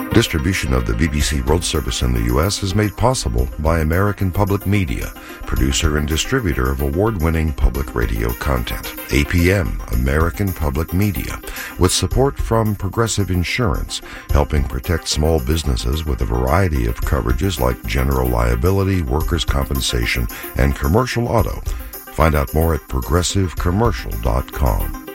Distribution of the BBC World Service in the U.S. is made possible by American Public Media, producer and distributor of award-winning public radio content. APM, American Public Media, with support from Progressive Insurance, helping protect small businesses with a variety of coverages like general liability, workers' compensation, and commercial auto. Find out more at progressivecommercial.com.